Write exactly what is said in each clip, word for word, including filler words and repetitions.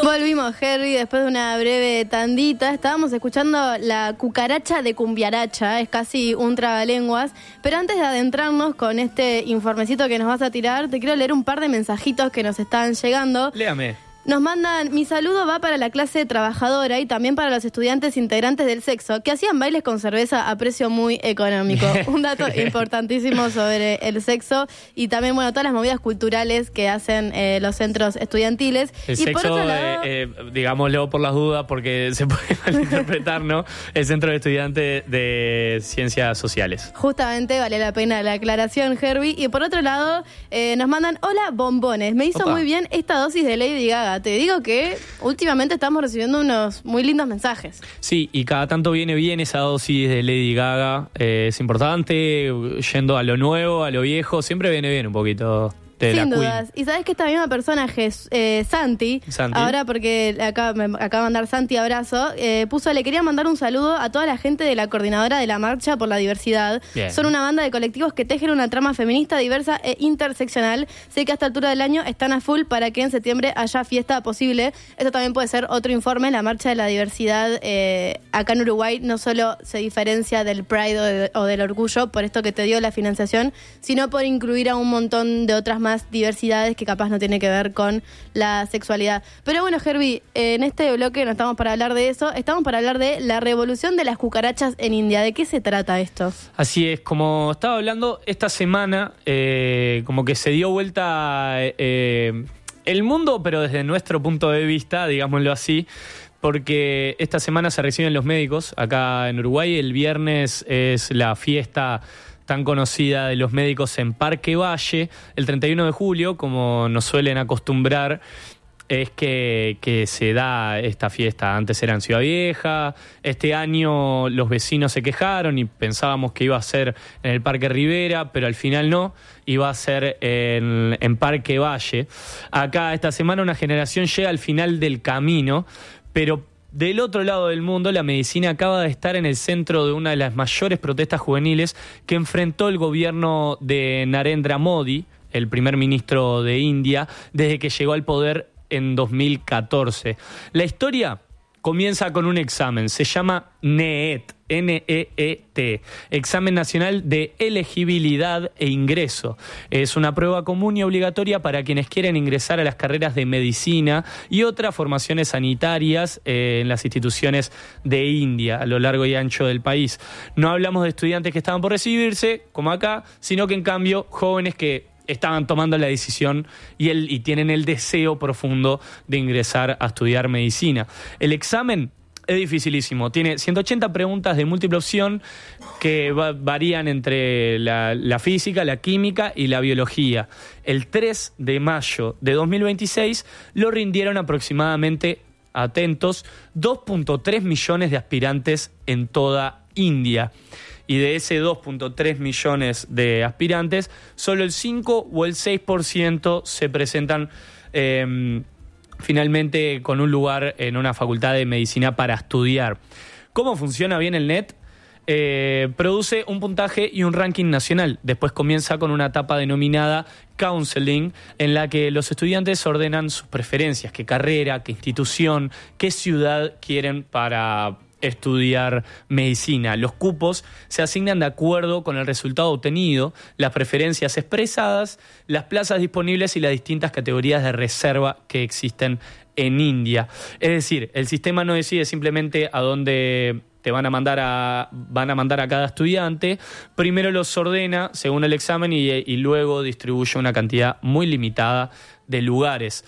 Volvimos, Herbie, después de una breve tandita. Estábamos escuchando la cucaracha de Cumbiaracha, es casi un trabalenguas. Pero antes de adentrarnos con este informecito que nos vas a tirar, te quiero leer un par de mensajitos que nos están llegando. Léame. Nos mandan, mi saludo va para la clase trabajadora y también para los estudiantes integrantes del sexo que hacían bailes con cerveza a precio muy económico. Un dato importantísimo sobre el sexo y también, bueno, todas las movidas culturales que hacen eh, los centros estudiantiles. El y sexo, por otro lado, eh, eh, digámoslo por las dudas, porque se puede malinterpretar, ¿no? El Centro de Estudiantes de Ciencias Sociales. Justamente, vale la pena la aclaración, Herbie. Y por otro lado, eh, nos mandan, hola, bombones. Me hizo Opa. muy bien esta dosis de Lady Gaga. Te digo que últimamente estamos recibiendo unos muy lindos mensajes. Sí, y cada tanto viene bien esa dosis de Lady Gaga. Eh, es importante, yendo a lo nuevo, a lo viejo, siempre viene bien un poquito de la Sin Queen. dudas. Y sabes que esta misma persona, Jes, eh, Santi, Santi, ahora porque acá me acaba de mandar Santi abrazo, eh, puso, le quería mandar un saludo a toda la gente de la coordinadora de la Marcha por la Diversidad. Bien. Son una banda de colectivos que tejen una trama feminista, diversa e interseccional. Sé que a esta altura del año están a full para que en septiembre haya fiesta posible. Esto también puede ser otro informe. La Marcha de la Diversidad eh, acá en Uruguay no solo se diferencia del Pride o, de, o del Orgullo por esto que te dio la financiación, sino por incluir a un montón de otras más diversidades que capaz no tiene que ver con la sexualidad. Pero bueno, Herbie, en este bloque no estamos para hablar de eso, estamos para hablar de la revolución de las cucarachas en India. ¿De qué se trata esto? Así es, como estaba hablando, esta semana eh, como que se dio vuelta eh, el mundo, pero desde nuestro punto de vista, digámoslo así, porque esta semana se reciben los médicos acá en Uruguay. El viernes es la fiesta tan conocida de los médicos en Parque Valle. El treinta y uno de julio, como nos suelen acostumbrar, es que, que se da esta fiesta. Antes era en Ciudad Vieja, este año los vecinos se quejaron y pensábamos que iba a ser en el Parque Rivera, pero al final no, iba a ser en, en Parque Valle. Acá esta semana una generación llega al final del camino, pero del otro lado del mundo, la medicina acaba de estar en el centro de una de las mayores protestas juveniles que enfrentó el gobierno de Narendra Modi, el primer ministro de India, desde que llegó al poder en dos mil catorce. La historia comienza con un examen, se llama NEET, N E E T, Examen Nacional de Elegibilidad e Ingreso. Es una prueba común y obligatoria para quienes quieren ingresar a las carreras de medicina y otras formaciones sanitarias eh, en las instituciones de India a lo largo y ancho del país. No hablamos de estudiantes que estaban por recibirse, como acá, sino que en cambio jóvenes que estaban tomando la decisión y, el, y tienen el deseo profundo de ingresar a estudiar medicina. El examen es dificilísimo. Tiene ciento ochenta preguntas de múltiple opción que va, varían entre la, la física, la química y la biología. El tres de mayo de dos mil veintiséis lo rindieron aproximadamente, atentos, dos punto tres millones de aspirantes en toda India. Y de ese dos punto tres millones de aspirantes, solo el cinco o el seis por ciento se presentan eh, finalmente con un lugar en una facultad de medicina para estudiar. ¿Cómo funciona bien el NET? Eh, produce un puntaje y un ranking nacional. Después comienza con una etapa denominada counseling, en la que los estudiantes ordenan sus preferencias, qué carrera, qué institución, qué ciudad quieren para estudiar medicina. Los cupos se asignan de acuerdo con el resultado obtenido, las preferencias expresadas, las plazas disponibles y las distintas categorías de reserva que existen en India. Es decir, el sistema no decide simplemente a dónde te van a mandar a van a mandar a cada estudiante. Primero los ordena según el examen y, y luego distribuye una cantidad muy limitada de lugares.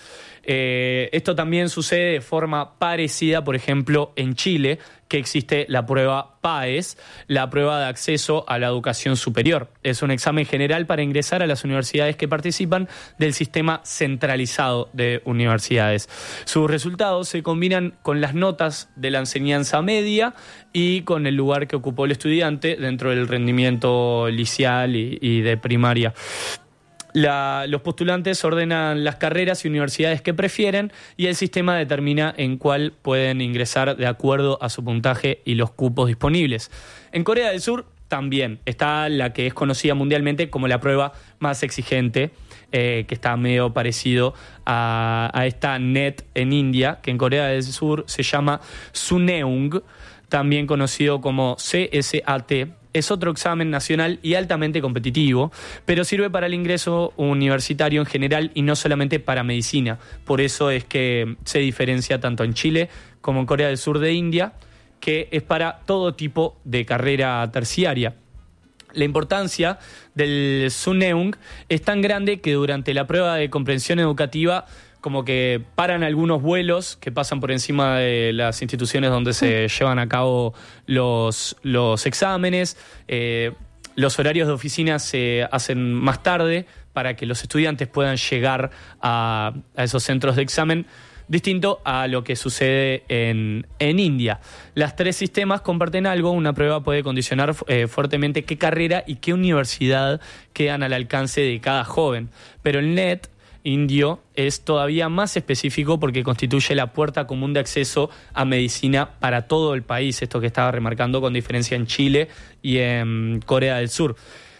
Eh, esto también sucede de forma parecida, por ejemplo, en Chile, que existe la prueba PAES, la prueba de acceso a la educación superior. Es un examen general para ingresar a las universidades que participan del sistema centralizado de universidades. Sus resultados se combinan con las notas de la enseñanza media y con el lugar que ocupó el estudiante dentro del rendimiento liceal y, y de primaria. La, los postulantes ordenan las carreras y universidades que prefieren y el sistema determina en cuál pueden ingresar de acuerdo a su puntaje y los cupos disponibles. En Corea del Sur también está la que es conocida mundialmente como la prueba más exigente eh, que está medio parecido a, a esta N E T en India, que en Corea del Sur se llama Suneung, también conocido como C S A T. Es otro examen nacional y altamente competitivo, pero sirve para el ingreso universitario en general y no solamente para medicina. Por eso es que se diferencia tanto en Chile como en Corea del Sur de India, que es para todo tipo de carrera terciaria. La importancia del Suneung es tan grande que durante la prueba de comprensión educativa como que paran algunos vuelos que pasan por encima de las instituciones donde se llevan a cabo los, los exámenes. Eh, los horarios de oficina se hacen más tarde para que los estudiantes puedan llegar a, a esos centros de examen, distinto a lo que sucede en, en India. Las tres sistemas comparten algo. Una prueba puede condicionar eh, fuertemente qué carrera y qué universidad quedan al alcance de cada joven. Pero el N E T indio es todavía más específico porque constituye la puerta común de acceso a medicina para todo el país, esto que estaba remarcando, con diferencia en Chile y en Corea del Sur.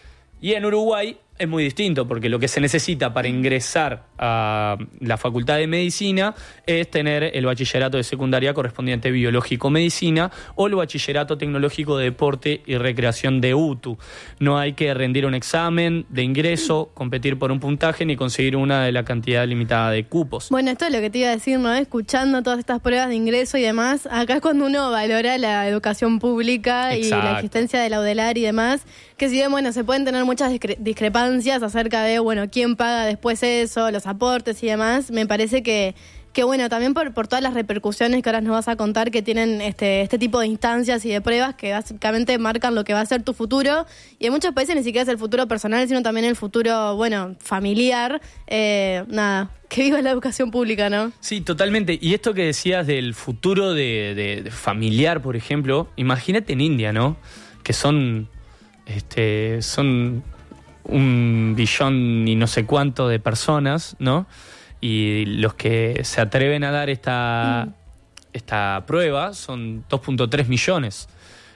Y en Uruguay es muy distinto, porque lo que se necesita para ingresar a la Facultad de Medicina es tener el bachillerato de secundaria correspondiente biológico-medicina o el bachillerato tecnológico de deporte y recreación de U T U. No hay que rendir un examen de ingreso, competir por un puntaje ni conseguir una de la cantidad limitada de cupos. Bueno, esto es lo que te iba a decir, ¿no? Escuchando todas estas pruebas de ingreso y demás, acá es cuando uno valora la educación pública. Exacto. Y la existencia de la UDELAR y demás, que si bien, bueno, se pueden tener muchas discre- discrepancias acerca de, bueno, quién paga después eso, los aportes y demás, me parece que, que bueno, también por, por todas las repercusiones que ahora nos vas a contar que tienen este, este tipo de instancias y de pruebas que básicamente marcan lo que va a ser tu futuro, y en muchos países ni siquiera es el futuro personal, sino también el futuro, bueno, familiar. Eh, nada, que viva la educación pública, ¿no? Sí, totalmente. Y esto que decías del futuro de, de, de familiar, por ejemplo, imagínate en India, ¿no? Que son, este, son un billón y no sé cuánto de personas, ¿no? Y los que se atreven a dar esta, mm. esta prueba son dos punto tres millones.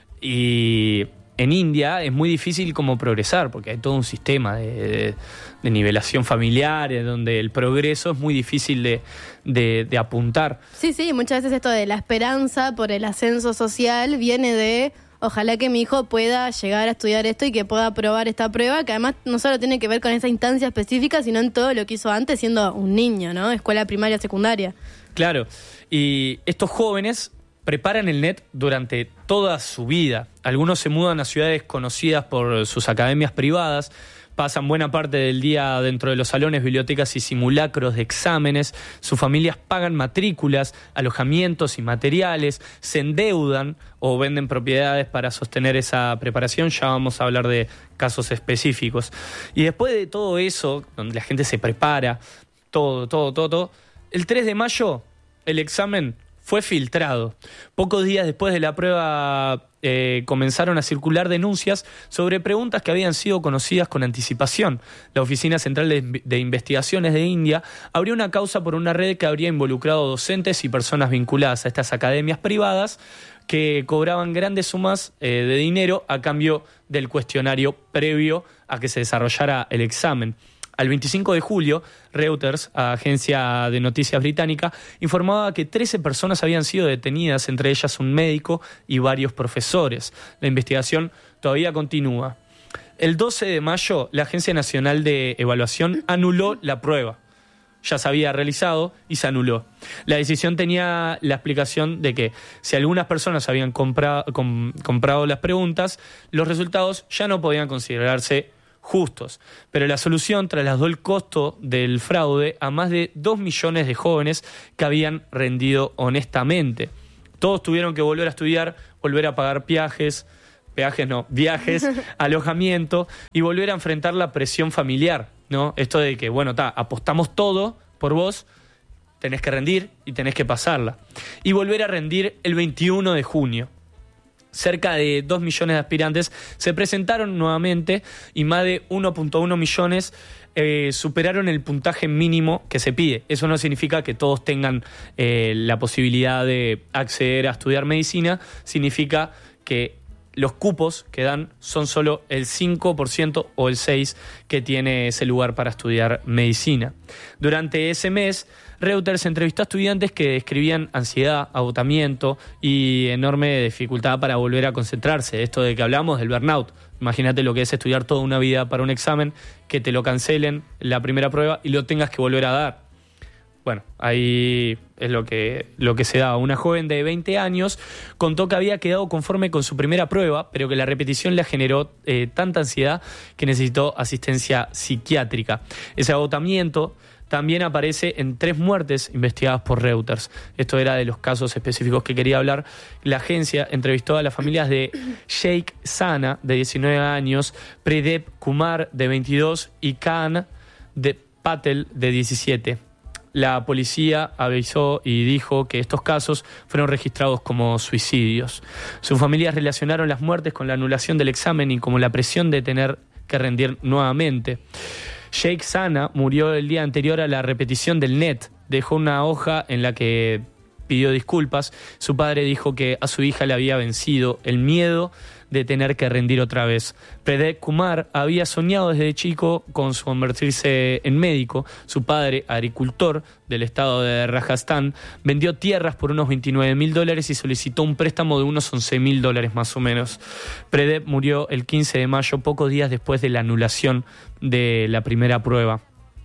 Y en India es muy difícil como progresar, porque hay todo un sistema de, de, de nivelación familiar, en donde el progreso es muy difícil de, de, de apuntar. Sí, sí, muchas veces esto de la esperanza por el ascenso social viene de: ojalá que mi hijo pueda llegar a estudiar esto y que pueda aprobar esta prueba, que además no solo tiene que ver con esa instancia específica, sino en todo lo que hizo antes siendo un niño, ¿no? Escuela primaria, secundaria. Claro, y estos jóvenes preparan el N E T durante toda su vida. Algunos se mudan a ciudades conocidas por sus academias privadas, pasan buena parte del día dentro de los salones, bibliotecas y simulacros de exámenes. Sus familias pagan matrículas, alojamientos y materiales, se endeudan o venden propiedades para sostener esa preparación. Ya vamos a hablar de casos específicos. Y después de todo eso, donde la gente se prepara, todo, todo, todo, todo, el tres de mayo el examen fue filtrado. Pocos días después de la prueba eh, comenzaron a circular denuncias sobre preguntas que habían sido conocidas con anticipación. La Oficina Central de, de Investigaciones de India abrió una causa por una red que habría involucrado docentes y personas vinculadas a estas academias privadas que cobraban grandes sumas eh, de dinero a cambio del cuestionario previo a que se desarrollara el examen. Al veinticinco de julio, Reuters, agencia de noticias británica, informaba que trece personas habían sido detenidas, entre ellas un médico y varios profesores. La investigación todavía continúa. El doce de mayo, la Agencia Nacional de Evaluación anuló la prueba. Ya se había realizado y se anuló. La decisión tenía la explicación de que si algunas personas habían compra- com- comprado las preguntas, los resultados ya no podían considerarse justos, pero la solución trasladó el costo del fraude a más de dos millones de jóvenes que habían rendido honestamente. Todos tuvieron que volver a estudiar, volver a pagar peajes, peajes no, viajes, alojamiento y volver a enfrentar la presión familiar, ¿no? Esto de que, bueno, ta, apostamos todo por vos, tenés que rendir y tenés que pasarla. Y volver a rendir el veintiuno de junio. Cerca de dos millones de aspirantes se presentaron nuevamente y más de uno punto uno millones eh, superaron el puntaje mínimo que se pide. Eso no significa que todos tengan eh, la posibilidad de acceder a estudiar medicina, significa que los cupos que dan son solo el cinco por ciento o el seis por ciento que tiene ese lugar para estudiar medicina. Durante ese mes, Reuters entrevistó a estudiantes que describían ansiedad, agotamiento y enorme dificultad para volver a concentrarse. Esto de que hablamos del burnout. Imagínate lo que es estudiar toda una vida para un examen, que te lo cancelen la primera prueba y lo tengas que volver a dar. Bueno, ahí es lo que, lo que se da. Una joven de veinte años contó que había quedado conforme con su primera prueba, pero que la repetición le generó eh, tanta ansiedad que necesitó asistencia psiquiátrica. Ese agotamiento también aparece en tres muertes investigadas por Reuters. Esto era de los casos específicos que quería hablar. La agencia entrevistó a las familias de Sheikh Sana, de diecinueve años, Pradip Kumar, de veintidós, y Khan de Patel, de diecisiete. La policía avisó y dijo que estos casos fueron registrados como suicidios. Sus familias relacionaron las muertes con la anulación del examen y como la presión de tener que rendir nuevamente. Sheikh Sana murió el día anterior a la repetición del N E T. Dejó una hoja en la que pidió disculpas. Su padre dijo que a su hija le había vencido el miedo de tener que rendir otra vez. Pradip Kumar había soñado desde chico con su convertirse en médico. Su padre, agricultor del estado de Rajasthan, vendió tierras por unos veintinueve mil dólares y solicitó un préstamo de unos once mil dólares más o menos. Pradip murió el quince de mayo, pocos días después de la anulación de la primera prueba.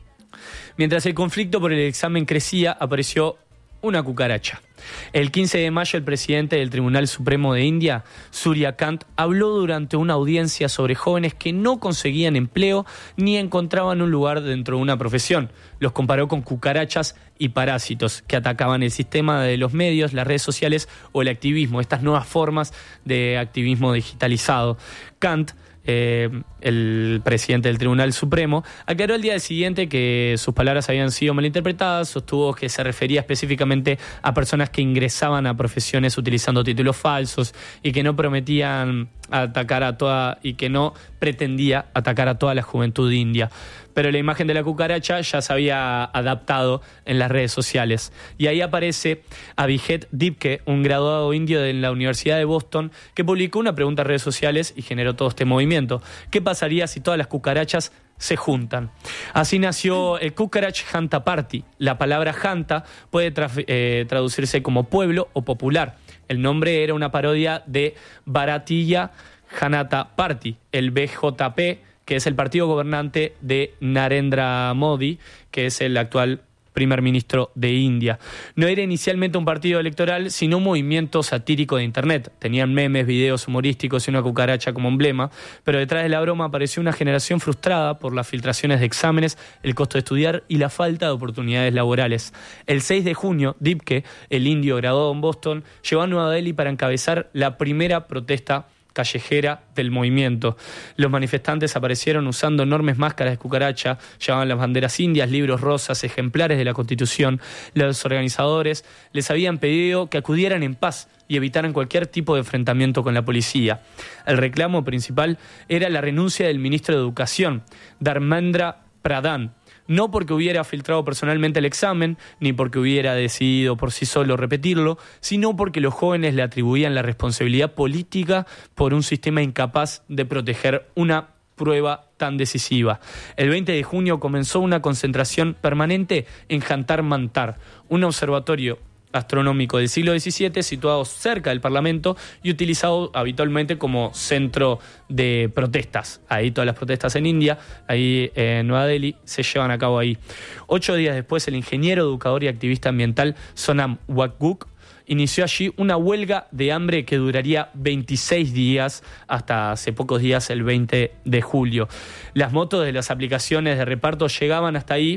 Mientras el conflicto por el examen crecía, apareció una cucaracha. El quince de mayo, el presidente del Tribunal Supremo de India, Surya Kant, habló durante una audiencia sobre jóvenes que no conseguían empleo ni encontraban un lugar dentro de una profesión. Los comparó con cucarachas y parásitos que atacaban el sistema de los medios, las redes sociales o el activismo, estas nuevas formas de activismo digitalizado. Kant, Eh, el presidente del Tribunal Supremo, aclaró al día siguiente que sus palabras habían sido malinterpretadas, sostuvo que se refería específicamente a personas que ingresaban a profesiones utilizando títulos falsos y que no prometían atacar a toda y que no pretendía atacar a toda la juventud india. Pero la imagen de la cucaracha ya se había adaptado en las redes sociales. Y ahí aparece Abhijet Dipke, un graduado indio de la Universidad de Boston, que publicó una pregunta en redes sociales y generó todo este movimiento. ¿Qué pasaría si todas las cucarachas se juntan? Así nació el Kukarach Janta Party. La palabra Janta puede tra- eh, traducirse como pueblo o popular. El nombre era una parodia de Bharatiya Janata Party, el B J P, que es el partido gobernante de Narendra Modi, que es el actual primer ministro de India. No era inicialmente un partido electoral, sino un movimiento satírico de Internet. Tenían memes, videos humorísticos y una cucaracha como emblema, pero detrás de la broma apareció una generación frustrada por las filtraciones de exámenes, el costo de estudiar y la falta de oportunidades laborales. El seis de junio, Dipke, el indio graduado en Boston, llegó a Nueva Delhi para encabezar la primera protesta callejera del movimiento. Los manifestantes aparecieron usando enormes máscaras de cucaracha, llevaban las banderas indias, libros rosas, ejemplares de la Constitución. Los organizadores les habían pedido que acudieran en paz y evitaran cualquier tipo de enfrentamiento con la policía. El reclamo principal era la renuncia del ministro de Educación, Dharmendra Pradhan, no porque hubiera filtrado personalmente el examen, ni porque hubiera decidido por sí solo repetirlo, sino porque los jóvenes le atribuían la responsabilidad política por un sistema incapaz de proteger una prueba tan decisiva. El veinte de junio comenzó una concentración permanente en Jantar Mantar, un observatorio astronómico del siglo diecisiete situado cerca del Parlamento y utilizado habitualmente como centro de protestas. Ahí todas las protestas en India, ahí en Nueva Delhi, se llevan a cabo ahí. Ocho días después, el ingeniero, educador y activista ambiental Sonam Wangchuk inició allí una huelga de hambre que duraría veintiséis días, hasta hace pocos días, el veinte de julio. Las motos de las aplicaciones de reparto llegaban hasta ahí,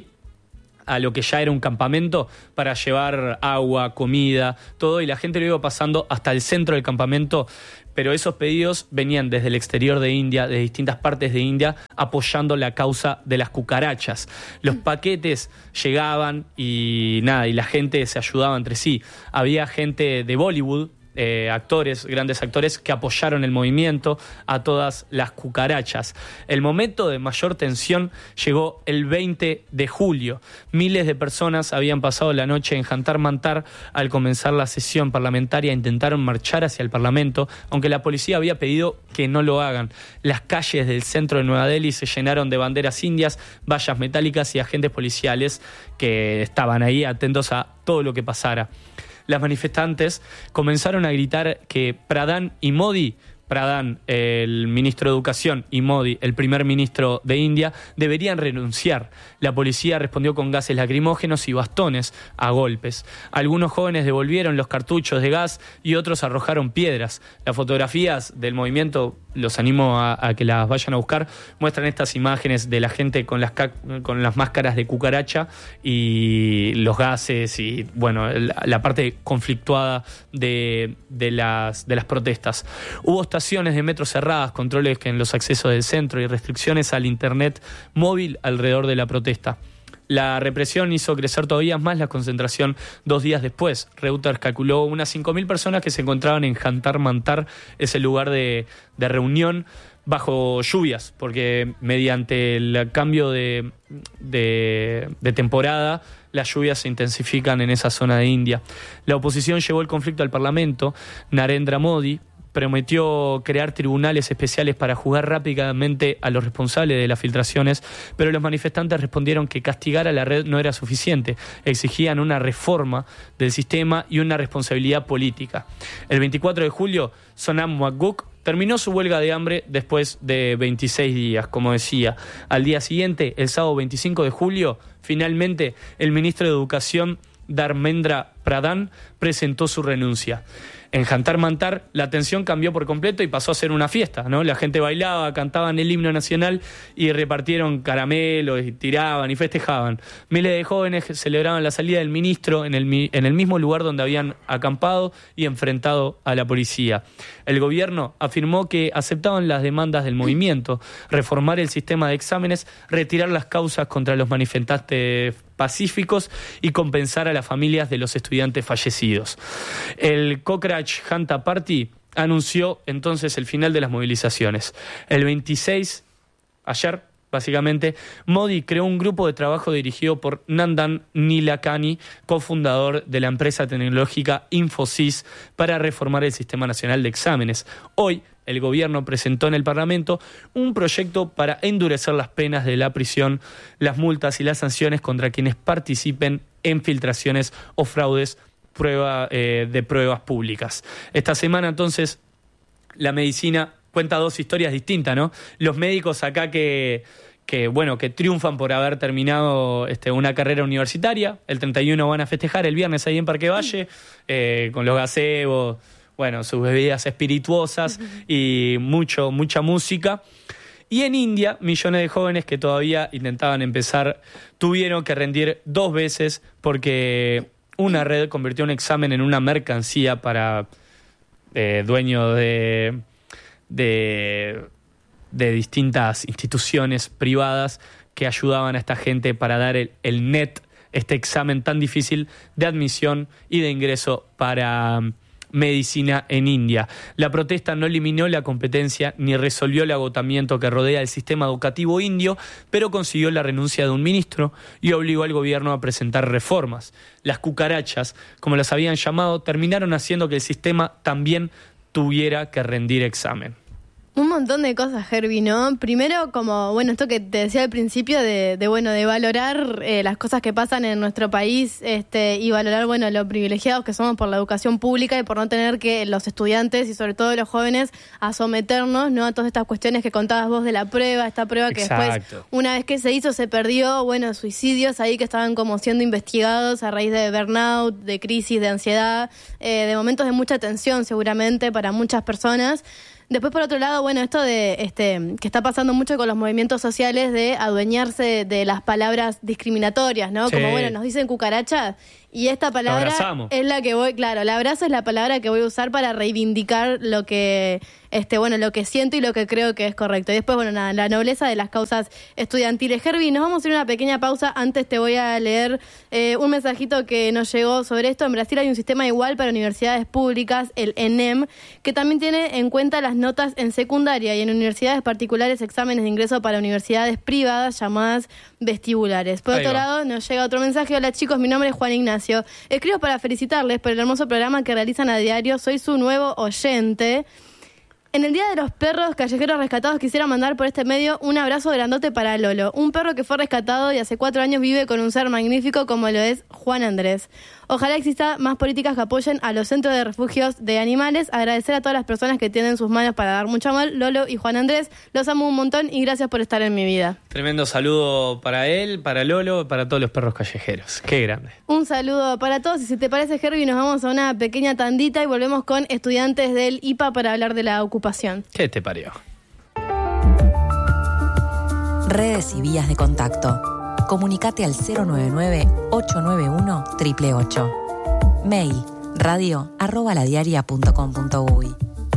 a lo que ya era un campamento, para llevar agua, comida, todo, y la gente lo iba pasando hasta el centro del campamento, pero esos pedidos venían desde el exterior de India, de distintas partes de India, apoyando la causa de las cucarachas. Los paquetes llegaban y nada, y la gente se ayudaba entre sí. Había gente de Bollywood, eh, actores, grandes actores que apoyaron el movimiento, a todas las cucarachas. El momento de mayor tensión llegó el veinte de julio. Miles de personas habían pasado la noche en Jantar Mantar. Al comenzar la sesión parlamentaria intentaron marchar hacia el Parlamento, aunque la policía había pedido que no lo hagan. Las calles del centro de Nueva Delhi se llenaron de banderas indias, vallas metálicas y agentes policiales que estaban ahí atentos a todo lo que pasara. Las manifestantes comenzaron a gritar que Pradhan y Modi, Pradhan, el ministro de Educación, y Modi, el primer ministro de India, deberían renunciar. La policía respondió con gases lacrimógenos y bastones a golpes. Algunos jóvenes devolvieron los cartuchos de gas y otros arrojaron piedras. Las fotografías del movimiento, los animo a, a que las vayan a buscar, muestran estas imágenes de la gente con las, con las máscaras de cucaracha y los gases y, bueno, la, la parte conflictuada de, de, las, de las protestas. Hubo estaciones de metro cerradas, controles en los accesos del centro y restricciones al internet móvil alrededor de la protesta. La represión hizo crecer todavía más la concentración dos días después. Reuters calculó unas cinco mil personas que se encontraban en Jantar Mantar, ese lugar de, de reunión, bajo lluvias, porque mediante el cambio de, de, de temporada, las lluvias se intensifican en esa zona de India. La oposición llevó el conflicto al Parlamento. Narendra Modi prometió crear tribunales especiales para juzgar rápidamente a los responsables de las filtraciones, pero los manifestantes respondieron que castigar a la red no era suficiente. Exigían una reforma del sistema y una responsabilidad política. El veinticuatro de julio, Sonam Wangchuk terminó su huelga de hambre después de veintiséis días, como decía. Al día siguiente, el sábado veinticinco de julio, finalmente el ministro de Educación, Dharmendra Pradhan, presentó su renuncia. En Jantar Mantar la tensión cambió por completo y pasó a ser una fiesta, ¿no? La gente bailaba, cantaban el himno nacional y repartieron caramelos y tiraban y festejaban. Miles de jóvenes celebraban la salida del ministro en el, en el mismo lugar donde habían acampado y enfrentado a la policía. El gobierno afirmó que aceptaban las demandas del movimiento, reformar el sistema de exámenes, retirar las causas contra los manifestantes pacíficos y compensar a las familias de los estudiantes fallecidos. El Cockroach Janta Party anunció entonces el final de las movilizaciones. El veintiséis, ayer, básicamente, Modi creó un grupo de trabajo dirigido por Nandan Nilekani, cofundador de la empresa tecnológica Infosys, para reformar el Sistema Nacional de Exámenes. Hoy, el gobierno presentó en el Parlamento un proyecto para endurecer las penas de la prisión, las multas y las sanciones contra quienes participen en filtraciones o fraudes prueba, eh, de pruebas públicas. Esta semana, entonces, la medicina cuenta dos historias distintas, ¿no? Los médicos acá que, que, bueno, que triunfan por haber terminado este, una carrera universitaria. El treinta y uno van a festejar el viernes ahí en Parque Valle, eh, con los gazebos, bueno, sus bebidas espirituosas y mucho, mucha música. Y en India, millones de jóvenes que todavía intentaban empezar tuvieron que rendir dos veces porque una red convirtió un examen en una mercancía para eh, dueños de, de, de distintas instituciones privadas que ayudaban a esta gente para dar el, el N E T, este examen tan difícil de admisión y de ingreso para medicina en India. La protesta no eliminó la competencia ni resolvió el agotamiento que rodea el sistema educativo indio, pero consiguió la renuncia de un ministro y obligó al gobierno a presentar reformas. Las cucarachas, como las habían llamado, terminaron haciendo que el sistema también tuviera que rendir examen. Un montón de cosas, Herbie, ¿no? Primero, como, bueno, esto que te decía al principio de, de bueno, de valorar eh, las cosas que pasan en nuestro país este, y valorar, bueno, lo privilegiados que somos por la educación pública y por no tener que los estudiantes y sobre todo los jóvenes a someternos, ¿no? A todas estas cuestiones que contabas vos de la prueba, esta prueba que Exacto. después, una vez que se hizo, se perdió, bueno, suicidios ahí que estaban como siendo investigados a raíz de burnout, de crisis, de ansiedad, eh, de momentos de mucha tensión seguramente para muchas personas. Después, por otro lado, bueno, esto de este que está pasando mucho con los movimientos sociales de adueñarse de las palabras discriminatorias, ¿no? Sí. Como, bueno, nos dicen cucaracha Y esta palabra es la que voy, claro, el abrazo es la palabra que voy a usar para reivindicar lo que, este, bueno, lo que siento y lo que creo que es correcto. Y después, bueno, nada, la nobleza de las causas estudiantiles. Herbie, nos vamos a ir a una pequeña pausa. Antes te voy a leer eh, un mensajito que nos llegó sobre esto. En Brasil hay un sistema igual para universidades públicas, el ENEM, que también tiene en cuenta las notas en secundaria y en universidades particulares exámenes de ingreso para universidades privadas llamadas vestibulares. Por otro lado, nos llega otro mensaje. Hola chicos, mi nombre es Juan Ignacio. Escribo para felicitarles por el hermoso programa que realizan a diario. Soy su nuevo oyente. En el Día de los Perros Callejeros Rescatados quisiera mandar por este medio un abrazo grandote para Lolo, un perro que fue rescatado y hace cuatro años vive con un ser magnífico como lo es Juan Andrés. Ojalá exista más políticas que apoyen a los centros de refugios de animales. Agradecer a todas las personas que tienen sus manos para dar mucho amor. Lolo y Juan Andrés, los amo un montón y gracias por estar en mi vida. Tremendo saludo para él, para Lolo, para todos los perros callejeros. Qué grande. Un saludo para todos y si te parece, Herbie, nos vamos a una pequeña tandita y volvemos con estudiantes del I P A para hablar de la ocupación. ¿Qué te parió? Redes y vías de contacto. Comunicate al cero nueve nueve, ocho nueve uno, ocho ocho ocho. Mail radio arroba ladiaria punto com punto uy.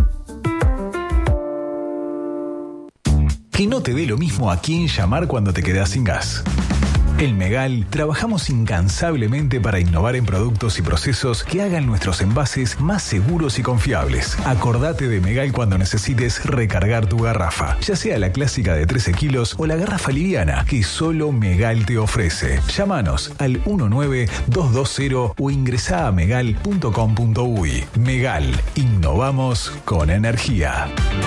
Que no te dé lo mismo a quién llamar cuando te quedás sin gas. En Megal trabajamos incansablemente para innovar en productos y procesos que hagan nuestros envases más seguros y confiables. Acordate de Megal cuando necesites recargar tu garrafa, ya sea la clásica de trece kilos o la garrafa liviana que solo Megal te ofrece. Llámanos al uno nueve dos dos cero o ingresá a megal punto com punto uy. Megal, innovamos con energía.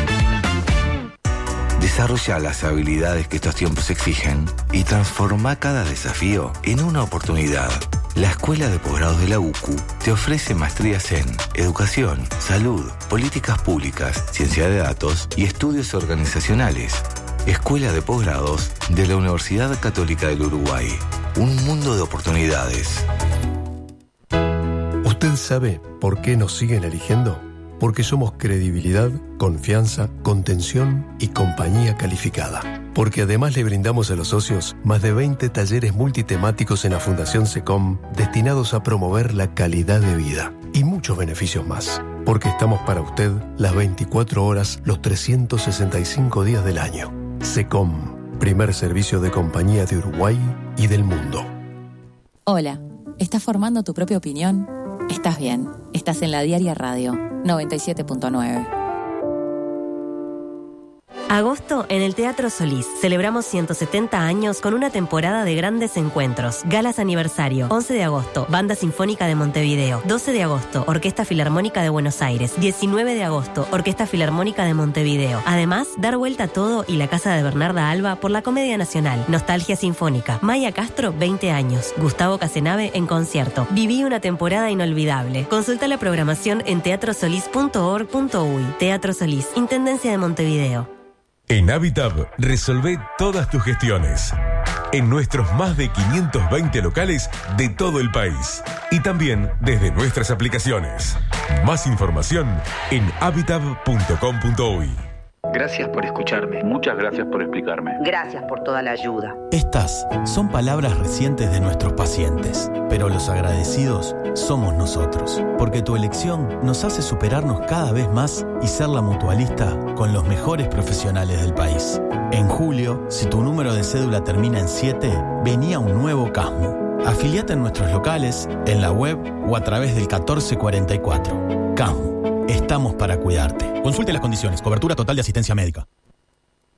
Desarrolla las habilidades que estos tiempos exigen y transforma cada desafío en una oportunidad. La Escuela de Posgrados de la U C U te ofrece maestrías en Educación, Salud, Políticas Públicas, Ciencia de Datos y Estudios Organizacionales. Escuela de Posgrados de la Universidad Católica del Uruguay. Un mundo de oportunidades. ¿Usted sabe por qué nos siguen eligiendo? Porque somos credibilidad, confianza, contención y compañía calificada. Porque además le brindamos a los socios más de veinte talleres multitemáticos en la Fundación SECOM destinados a promover la calidad de vida y muchos beneficios más. Porque estamos para usted las veinticuatro horas, los trescientos sesenta y cinco días del año. SECOM, primer servicio de compañía de Uruguay y del mundo. Hola, ¿estás formando tu propia opinión? Estás bien, estás en La Diaria Radio noventa y siete punto nueve. Agosto en el Teatro Solís. Celebramos ciento setenta años con una temporada de grandes encuentros. Galas aniversario. once de agosto, Banda Sinfónica de Montevideo. doce de agosto, Orquesta Filarmónica de Buenos Aires. diecinueve de agosto, Orquesta Filarmónica de Montevideo. Además, dar vuelta a todo y la casa de Bernarda Alba por la Comedia Nacional. Nostalgia Sinfónica. Maya Castro, veinte años. Gustavo Casenave en concierto. Viví una temporada inolvidable. Consulta la programación en teatro solís punto org punto uy. Teatro Solís, Intendencia de Montevideo. En Habitab, resolvé todas tus gestiones. En nuestros más de quinientos veinte locales de todo el país. Y también desde nuestras aplicaciones. Más información en habitab punto com punto uy. Gracias por escucharme. Muchas gracias por explicarme. Gracias por toda la ayuda. Estas son palabras recientes de nuestros pacientes, pero los agradecidos somos nosotros, porque tu elección nos hace superarnos cada vez más y ser la mutualista con los mejores profesionales del país. En julio, si tu número de cédula termina en siete, venía un nuevo CASMU. Afiliate en nuestros locales, en la web o a través del catorce cuarenta y cuatro. CASMU. Estamos para cuidarte. Consulte las condiciones. Cobertura total de asistencia médica.